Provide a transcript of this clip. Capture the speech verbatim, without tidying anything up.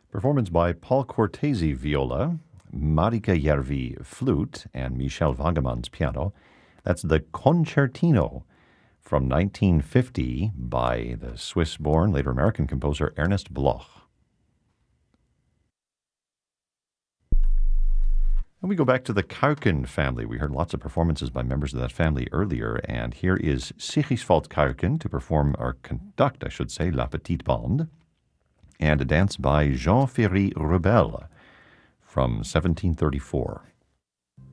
Performance by Paul Cortese viola, Marika Järvi flute, and Michel Wagemans piano. That's the Concertino from nineteen fifty by the Swiss-born, later American composer Ernest Bloch. And we go back to the Kuiken family. We heard lots of performances by members of that family earlier, and here is Sigiswald Kuiken to perform, or conduct, I should say, La Petite Bande, and a dance by Jean-Ferry Rebel from seventeen thirty-four.